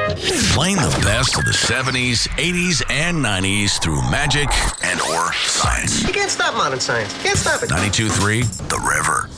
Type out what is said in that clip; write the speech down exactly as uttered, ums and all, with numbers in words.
Playing the best of the seventies, eighties, and nineties through magic and or science. You can't stop modern science. You can't stop it. ninety-two point three The River.